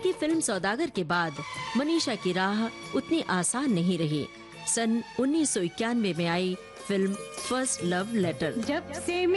की फिल्म सौदागर के बाद मनीषा की राह उतनी आसान नहीं रही। सन 1991 में आई फिल्म फर्स्ट लव लेटर। जब से